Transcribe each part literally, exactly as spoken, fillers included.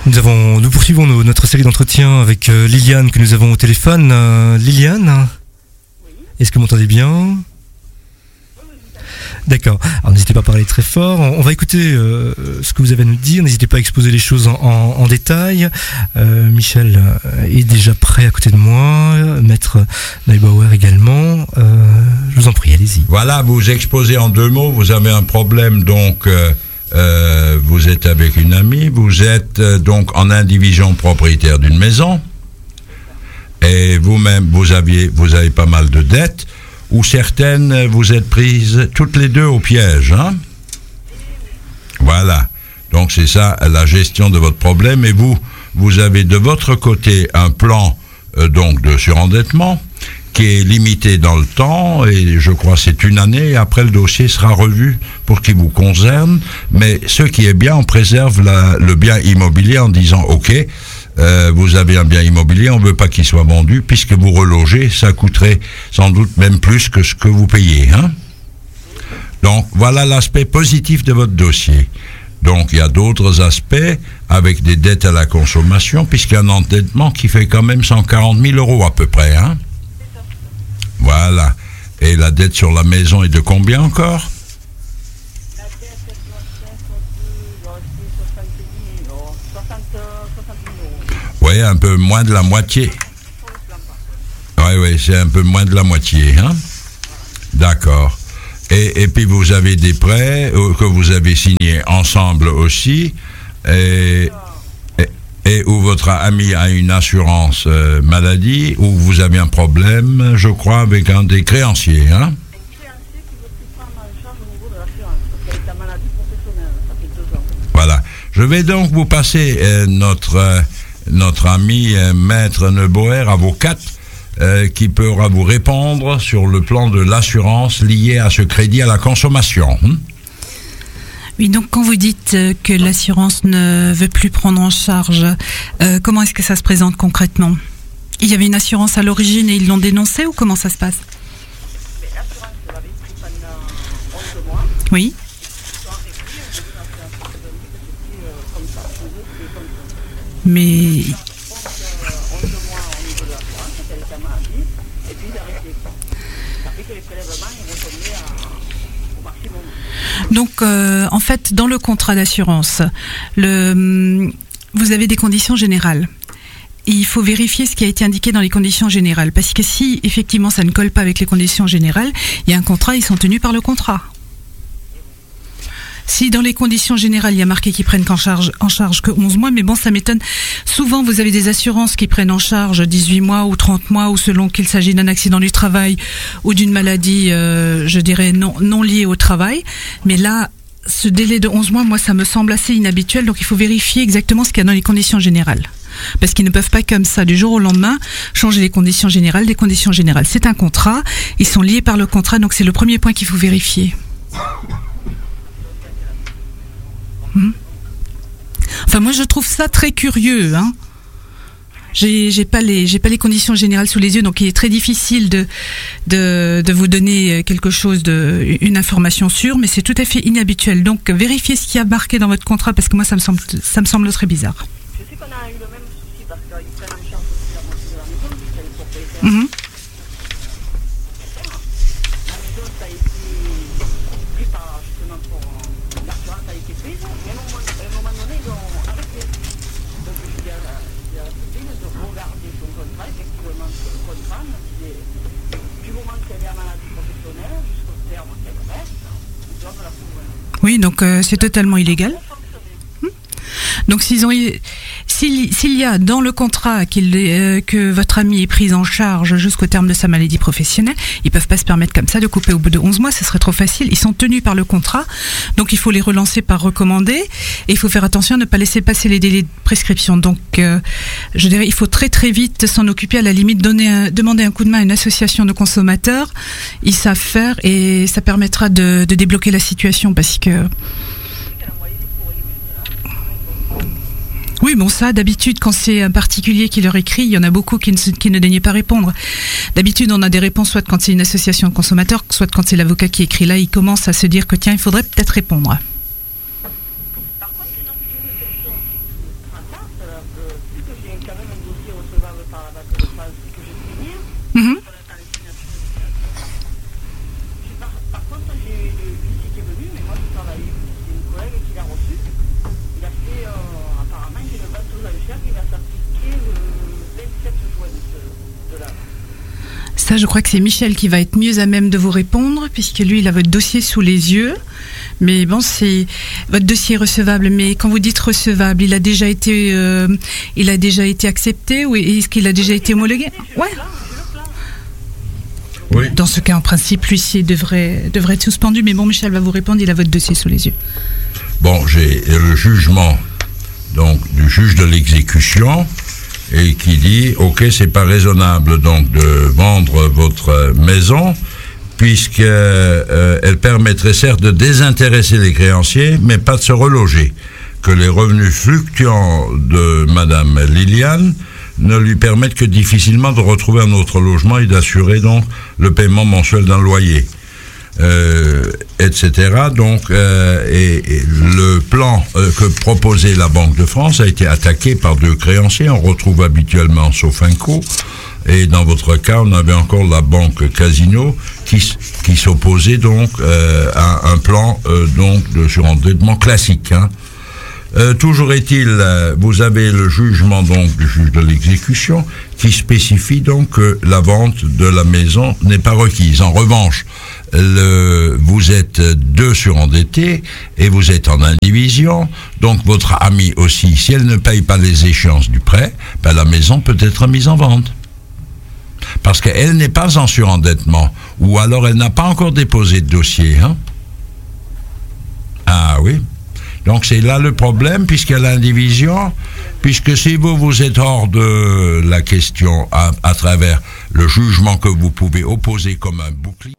Nous avons, nous poursuivons nos, notre série d'entretiens avec euh, Liliane que nous avons au téléphone. Euh, Liliane, oui. Est-ce que vous m'entendez bien? D'accord. Alors n'hésitez pas à parler très fort. On va écouter euh, ce que vous avez à nous dire. N'hésitez pas à exposer les choses en, en, en détail. Euh, Michel est déjà prêt à côté de moi. Maître Neubauer également. Euh, je vous en prie, allez-y. Voilà, vous exposez en deux mots. Vous avez un problème, donc euh, euh, vous êtes avec une amie. Vous êtes euh, donc en indivision propriétaire d'une maison. Et vous-même, vous aviez, vous avez pas mal de dettes. Ou certaines, vous êtes prises toutes les deux au piège, hein? Voilà. Donc, c'est ça, la gestion de votre problème. Et vous, vous avez de votre côté un plan, euh, donc, de surendettement qui est limité dans le temps. Et je crois que c'est une année. Et après, le dossier sera revu pour ce qui vous concerne. Mais ce qui est bien, on préserve la, le bien immobilier en disant, OK, Euh, vous avez un bien immobilier, on ne veut pas qu'il soit vendu, puisque vous relogez, ça coûterait sans doute même plus que ce que vous payez. Hein? Donc, voilà l'aspect positif de votre dossier. Donc, il y a d'autres aspects avec des dettes à la consommation, puisqu'il y a un endettement qui fait quand même cent quarante mille euros à peu près. Hein? Voilà. Et la dette sur la maison est de combien encore? Oui, un peu moins de la moitié. Oui, oui, c'est un peu moins de la moitié. Hein? D'accord. Et, et puis vous avez des prêts euh, que vous avez signés ensemble aussi, et, et, et où votre ami a une assurance euh, maladie, où vous avez un problème, je crois, avec un des créanciers. Hein? Voilà. Je vais donc vous passer euh, notre... Euh, notre ami euh, Maître Neubauer, avocate, euh, qui pourra vous répondre sur le plan de l'assurance liée à ce crédit à la consommation. Hein? Oui, donc quand vous dites euh, que l'assurance ne veut plus prendre en charge, euh, comment est-ce que ça se présente concrètement? Il y avait une assurance à l'origine et ils l'ont dénoncé, ou comment ça se passe? L'assurance, je l'avais pris pendant onze mois. Oui. Mais donc euh, en fait dans le contrat d'assurance, le, vous avez des conditions générales. Et il faut vérifier ce qui a été indiqué dans les conditions générales, parce que si effectivement ça ne colle pas avec les conditions générales, il y a un contrat, ils sont tenus par le contrat. Si dans les conditions générales, il y a marqué qu'ils prennent en charge, en charge que onze mois, mais bon, ça m'étonne. Souvent, vous avez des assurances qui prennent en charge dix-huit mois ou trente mois, ou selon qu'il s'agit d'un accident du travail ou d'une maladie, euh, je dirais, non, non liée au travail. Mais là, ce délai de onze mois, moi, ça me semble assez inhabituel, donc il faut vérifier exactement ce qu'il y a dans les conditions générales. Parce qu'ils ne peuvent pas comme ça, du jour au lendemain, changer les conditions générales des conditions générales. C'est un contrat, ils sont liés par le contrat, donc c'est le premier point qu'il faut vérifier. Hum. Enfin, moi, je trouve ça très curieux, hein. J'ai, j'ai pas les, j'ai pas les conditions générales sous les yeux, donc il est très difficile de, de, de vous donner quelque chose de, une information sûre, mais c'est tout à fait inhabituel. Donc, vérifiez ce qu'il y a marqué dans votre contrat, parce que moi, ça me semble, ça me semble très bizarre. Je sais qu'on a eu le même souci parce qu'ils prennent en charge aussi la moitié de la maison, puisqu'elle est propriétaire. Mmh. La maison, ça a été pris par, justement, pour l'assurance a été prise, mais à un moment, à un moment donné, ils ont arrêté. Donc, je dis à la, à la copine de regarder son contrat, effectivement, sur le contrat, me disait, du moment qu'elle est en maladie professionnelle, jusqu'au terme qu'elle reste, ils doivent la couvrir. Oui, donc euh, c'est totalement illégal. Donc s'ils ont, s'il, s'il y a dans le contrat qu'il, euh, que votre ami est pris en charge jusqu'au terme de sa maladie professionnelle, ils peuvent pas se permettre comme ça de couper au bout de onze mois, ce serait trop facile. Ils sont tenus par le contrat, donc il faut les relancer par recommandé, et il faut faire attention à ne pas laisser passer les délais de prescription. Donc euh, je dirais, il faut très très vite s'en occuper, à la limite donner un, demander un coup de main à une association de consommateurs, ils savent faire et ça permettra de, de débloquer la situation, parce que oui, bon ça, d'habitude, quand c'est un particulier qui leur écrit, il y en a beaucoup qui ne, qui ne daignaient pas répondre. D'habitude, on a des réponses soit quand c'est une association de consommateurs, soit quand c'est l'avocat qui écrit. Là, il commence à se dire que tiens, il faudrait peut-être répondre. Par contre, une question, euh, Ça, je crois que c'est Michel qui va être mieux à même de vous répondre, puisque lui, il a votre dossier sous les yeux. Mais bon, c'est votre dossier est recevable. Mais quand vous dites recevable, il a déjà été, euh, il a déjà été accepté ou est-ce qu'il a déjà été homologué? Ouais. Oui. Dans ce cas, en principe, l'huissier devrait devrait être suspendu. Mais bon, Michel va vous répondre. Il a votre dossier sous les yeux. Bon, j'ai le jugement donc du juge de l'exécution et qui dit ok, c'est pas raisonnable donc de vendre votre maison puisque euh, elle permettrait certes de désintéresser les créanciers, mais pas de se reloger. Que les revenus fluctuants de Madame Liliane ne lui permettent que difficilement de retrouver un autre logement et d'assurer donc le paiement mensuel d'un loyer, euh, et cetera. Donc, euh, et, et le plan euh, que proposait la Banque de France a été attaqué par deux créanciers. On retrouve habituellement Sofinco. Et dans votre cas, on avait encore la banque Casino qui, qui s'opposait donc euh, à un plan euh, donc de surendettement classique. Hein. Euh, toujours est-il, euh, vous avez le jugement donc du juge de l'exécution qui spécifie donc que la vente de la maison n'est pas requise. En revanche, le, vous êtes deux surendettés et vous êtes en indivision, donc votre amie aussi, si elle ne paye pas les échéances du prêt, ben la maison peut être mise en vente. Parce qu'elle n'est pas en surendettement, ou alors elle n'a pas encore déposé de dossier. Hein? Ah oui. Donc c'est là le problème, puisqu'il y a l'indivision, puisque si vous vous êtes hors de la question à, à travers le jugement que vous pouvez opposer comme un bouclier.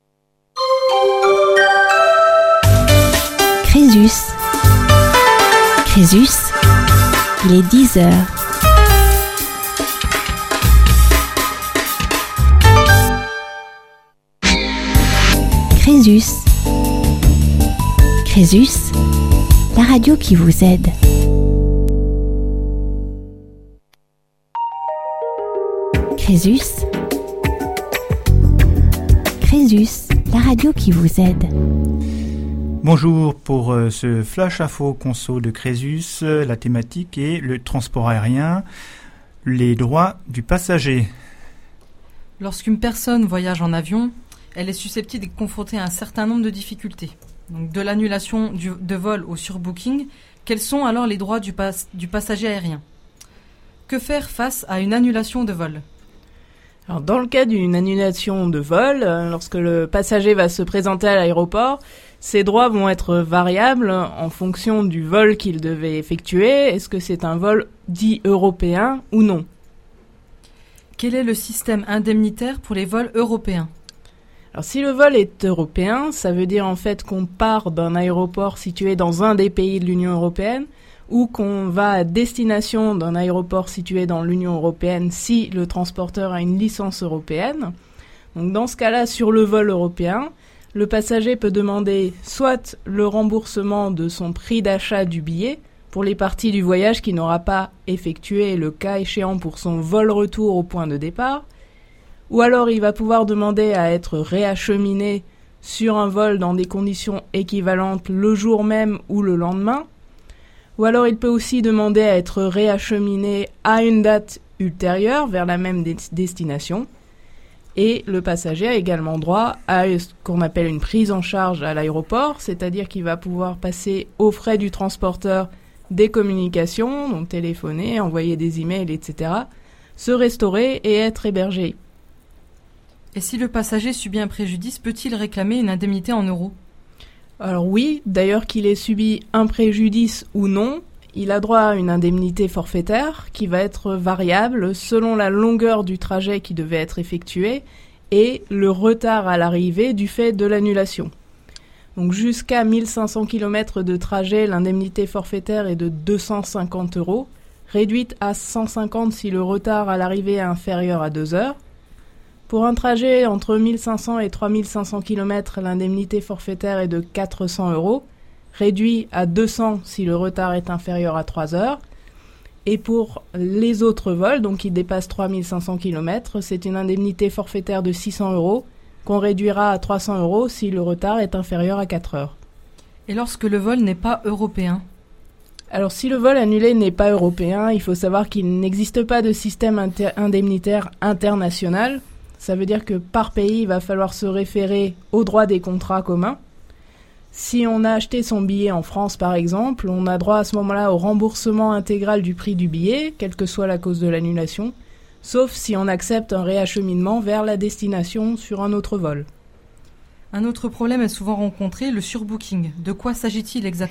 Crésus. Crésus, il est dix heures. Crésus. Crésus, la radio qui vous aide. Crésus. Crésus, la radio qui vous aide. Bonjour, pour euh, ce flash info conso de Crésus, euh, la thématique est le transport aérien, les droits du passager. Lorsqu'une personne voyage en avion, elle est susceptible d'être confrontée à un certain nombre de difficultés. Donc, de l'annulation du, de vol au surbooking, quels sont alors les droits du, pas, du passager aérien? Que faire face à une annulation de vol? Alors, dans le cas d'une annulation de vol, lorsque le passager va se présenter à l'aéroport, ses droits vont être variables en fonction du vol qu'il devait effectuer. Est-ce que c'est un vol dit européen ou non? Quel est le système indemnitaire pour les vols européens? Alors, si le vol est européen, ça veut dire en fait qu'on part d'un aéroport situé dans un des pays de l'Union européenne ou qu'on va à destination d'un aéroport situé dans l'Union européenne si le transporteur a une licence européenne. Donc, dans ce cas-là, sur le vol européen, le passager peut demander soit le remboursement de son prix d'achat du billet pour les parties du voyage qu'il n'aura pas effectué, le cas échéant pour son vol retour au point de départ, ou alors il va pouvoir demander à être réacheminé sur un vol dans des conditions équivalentes le jour même ou le lendemain, ou alors il peut aussi demander à être réacheminé à une date ultérieure vers la même des- destination. Et le passager a également droit à ce qu'on appelle une prise en charge à l'aéroport, c'est-à-dire qu'il va pouvoir passer aux frais du transporteur des communications, donc téléphoner, envoyer des emails, et cetera, se restaurer et être hébergé. Et si le passager subit un préjudice, peut-il réclamer une indemnité en euros? Alors oui, d'ailleurs qu'il ait subi un préjudice ou non, il a droit à une indemnité forfaitaire qui va être variable selon la longueur du trajet qui devait être effectué et le retard à l'arrivée du fait de l'annulation. Donc jusqu'à mille cinq cents kilomètres de trajet, l'indemnité forfaitaire est de deux cent cinquante euros, réduite à cent cinquante si le retard à l'arrivée est inférieur à deux heures. Pour un trajet entre mille cinq cents et trois mille cinq cents kilomètres, l'indemnité forfaitaire est de quatre cents euros, réduit à deux cents si le retard est inférieur à trois heures. Et pour les autres vols, donc qui dépassent trois mille cinq cents kilomètres, c'est une indemnité forfaitaire de six cents euros, qu'on réduira à trois cents euros si le retard est inférieur à quatre heures. Et lorsque le vol n'est pas européen? Alors si le vol annulé n'est pas européen, il faut savoir qu'il n'existe pas de système inter- indemnitaire international. Ça veut dire que par pays, il va falloir se référer aux droits des contrats communs. Si on a acheté son billet en France, par exemple, on a droit à ce moment-là au remboursement intégral du prix du billet, quelle que soit la cause de l'annulation, sauf si on accepte un réacheminement vers la destination sur un autre vol. Un autre problème est souvent rencontré, le surbooking. De quoi s'agit-il exactement ?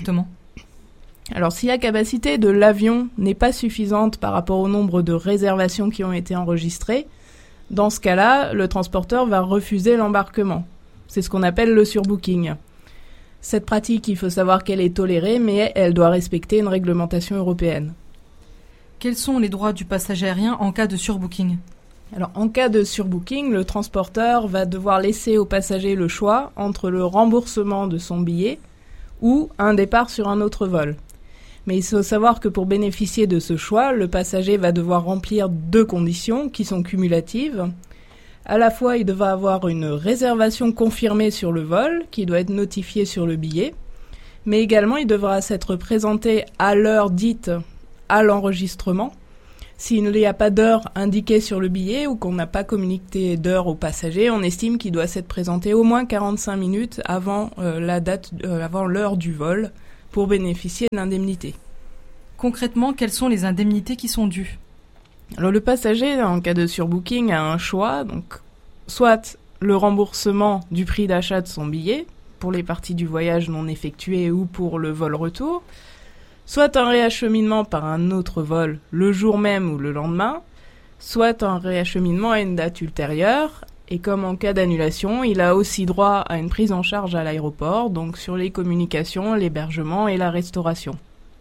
Alors, si la capacité de l'avion n'est pas suffisante par rapport au nombre de réservations qui ont été enregistrées, dans ce cas-là, le transporteur va refuser l'embarquement. C'est ce qu'on appelle le surbooking. Cette pratique, il faut savoir qu'elle est tolérée, mais elle doit respecter une réglementation européenne. Quels sont les droits du passager aérien en cas de surbooking ? Alors, en cas de surbooking, le transporteur va devoir laisser au passager le choix entre le remboursement de son billet ou un départ sur un autre vol. Mais il faut savoir que pour bénéficier de ce choix, le passager va devoir remplir deux conditions qui sont cumulatives. À la fois, il devra avoir une réservation confirmée sur le vol, qui doit être notifiée sur le billet, mais également il devra s'être présenté à l'heure dite à l'enregistrement. S'il n'y a pas d'heure indiquée sur le billet ou qu'on n'a pas communiqué d'heure au passager, on estime qu'il doit s'être présenté au moins quarante-cinq minutes avant euh, la date, euh, avant l'heure du vol pour bénéficier de l'indemnité. Concrètement, quelles sont les indemnités qui sont dues ? Alors le passager, en cas de surbooking, a un choix, donc soit le remboursement du prix d'achat de son billet pour les parties du voyage non effectuées ou pour le vol retour, soit un réacheminement par un autre vol le jour même ou le lendemain, soit un réacheminement à une date ultérieure, et comme en cas d'annulation, il a aussi droit à une prise en charge à l'aéroport, donc sur les communications, l'hébergement et la restauration.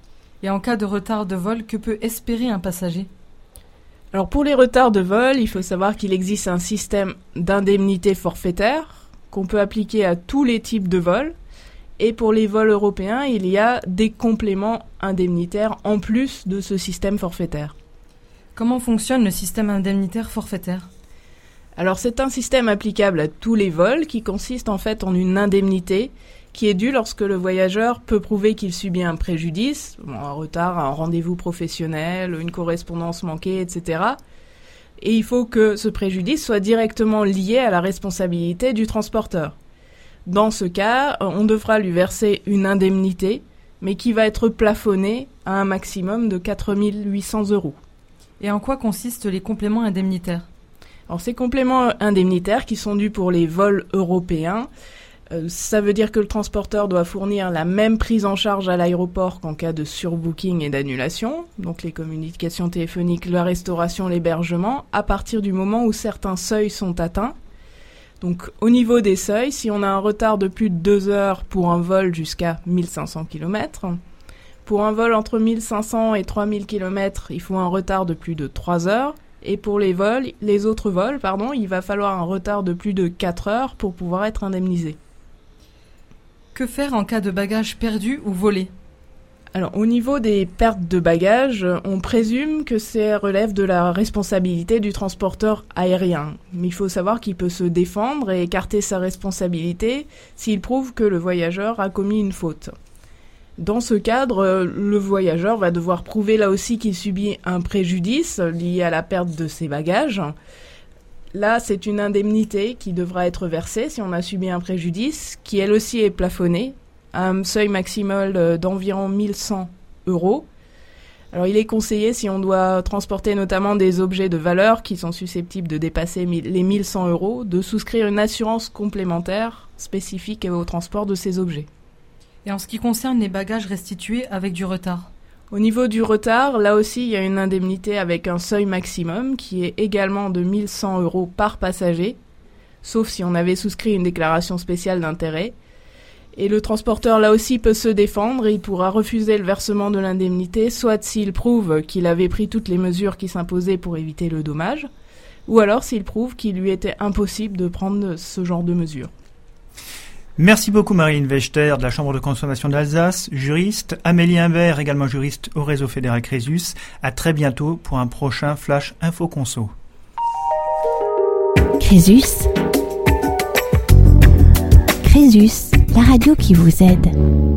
Et en cas de retard de vol, que peut espérer un passager ? Alors pour les retards de vol, il faut savoir qu'il existe un système d'indemnité forfaitaire qu'on peut appliquer à tous les types de vols. Et pour les vols européens, il y a des compléments indemnitaires en plus de ce système forfaitaire. Comment fonctionne le système indemnitaire forfaitaire ? Alors c'est un système applicable à tous les vols qui consiste en fait en une indemnité qui est due lorsque le voyageur peut prouver qu'il subit un préjudice, bon, un retard, un rendez-vous professionnel, une correspondance manquée, et cetera. Et il faut que ce préjudice soit directement lié à la responsabilité du transporteur. Dans ce cas, on devra lui verser une indemnité, mais qui va être plafonnée à un maximum de quatre mille huit cents euros. Et en quoi consistent les compléments indemnitaires ? Alors ces compléments indemnitaires qui sont dus pour les vols européens, euh, ça veut dire que le transporteur doit fournir la même prise en charge à l'aéroport qu'en cas de surbooking et d'annulation, donc les communications téléphoniques, la restauration, l'hébergement, à partir du moment où certains seuils sont atteints. Donc au niveau des seuils, si on a un retard de plus de deux heures pour un vol jusqu'à mille cinq cents kilomètres, pour un vol entre mille cinq cents et trois mille kilomètres, il faut un retard de plus de trois heures. Et pour les vols, les autres vols, pardon, il va falloir un retard de plus de quatre heures pour pouvoir être indemnisé. Que faire en cas de bagages perdus ou volés ? Alors, au niveau des pertes de bagages, on présume que ça relève de la responsabilité du transporteur aérien. Mais il faut savoir qu'il peut se défendre et écarter sa responsabilité s'il prouve que le voyageur a commis une faute. Dans ce cadre, le voyageur va devoir prouver là aussi qu'il subit un préjudice lié à la perte de ses bagages. Là, c'est une indemnité qui devra être versée si on a subi un préjudice, qui elle aussi est plafonnée à un seuil maximal d'environ mille cent euros. Alors il est conseillé, si on doit transporter notamment des objets de valeur qui sont susceptibles de dépasser les mille cent euros, de souscrire une assurance complémentaire spécifique au transport de ces objets. Et en ce qui concerne les bagages restitués avec du retard ? Au niveau du retard, là aussi, il y a une indemnité avec un seuil maximum qui est également de mille cent euros par passager, sauf si on avait souscrit une déclaration spéciale d'intérêt. Et le transporteur, là aussi, peut se défendre et il pourra refuser le versement de l'indemnité, soit s'il prouve qu'il avait pris toutes les mesures qui s'imposaient pour éviter le dommage, ou alors s'il prouve qu'il lui était impossible de prendre ce genre de mesures. Merci beaucoup Marilyn Wechter de la Chambre de consommation d'Alsace, juriste, Amélie Imbert, également juriste au réseau fédéral Crésus. À très bientôt pour un prochain Flash Info Conso. Crésus. Crésus, la radio qui vous aide.